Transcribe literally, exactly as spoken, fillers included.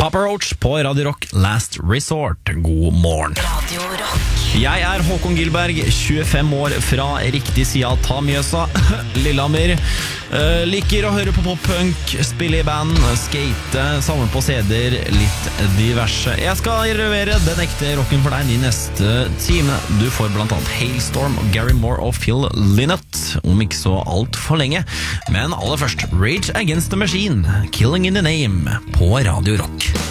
Papa Roach på Radio Rock Last Resort. God morgen. Radio Rock. Jeg er Håkon Gilberg, tjuefem år fra riktig side av Tamjøsa, Lillehammer. Uh, liker å høre på pop-punk, spille i band, skate, samle på C D-er, litt diverse. Jeg skal revere den ekte rocken for deg de neste timene. Du får blant annet Hailstorm, Gary Moore og Phil Lynott, om ikke så alt for lenge. Men aller først, Rage Against the Machine, Killing in the Name, på Radio Rock.